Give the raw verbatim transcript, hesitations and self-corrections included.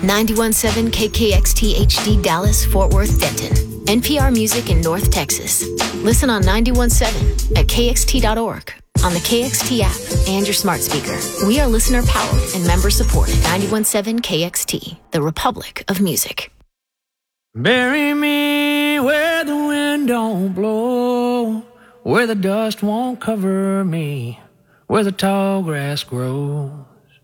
ninety-one point seven K K X T H D Dallas, Fort Worth, Denton. N P R Music in North Texas. Listen on ninety-one point seven at K X T dot org, on the K X T app, and your smart speaker. We are listener powered and member supported. ninety-one point seven K X T, the Republic of Music. Bury me where the wind don't blow, where the dust won't cover me, where the tall grass grows.